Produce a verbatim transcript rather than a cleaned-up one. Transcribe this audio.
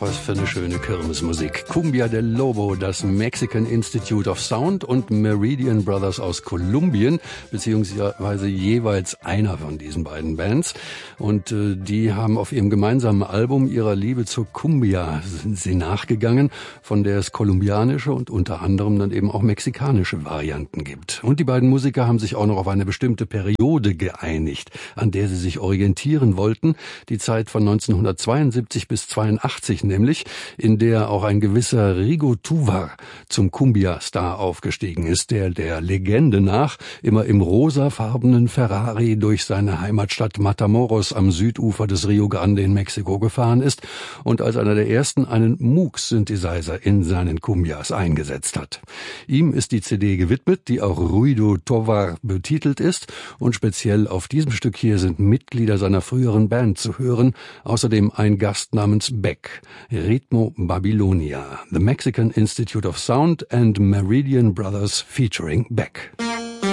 was für eine schöne Kirmesmusik. Cumbia del Lobo, das Mexican Institute of Sound und Meridian Brothers aus Kolumbien, beziehungsweise jeweils einer von diesen beiden Bands. Und äh, die haben auf ihrem gemeinsamen Album ihrer Liebe zur Cumbia sind sie nachgegangen, von der es kolumbianische und unter anderem dann eben auch mexikanische Varianten gibt. Und die beiden Musiker haben sich auch noch auf eine bestimmte Periode geeinigt, an der sie sich orientieren wollten. Die Zeit von neunzehnhundertzweiundsiebzig bis zweiundachtzig nämlich, in der auch ein gewisser Rigo Tovar zum Cumbia-Star aufgestiegen ist, der der Legende nach immer im rosafarbenen Ferrari durch seine Heimatstadt Matamoros am Südufer des Rio Grande in Mexiko gefahren ist und als einer der ersten einen Moog-Synthesizer in seinen Cumbias eingesetzt hat. Ihm ist die C D gewidmet, die auch Ruido Tovar betitelt ist, und speziell auf diesem Stück hier sind Mitglieder seiner früheren Band zu hören, außerdem ein Gast namens Beck, Ritmo Babylonia, The Mexican Institute of Sound and Meridian Brothers featuring Beck.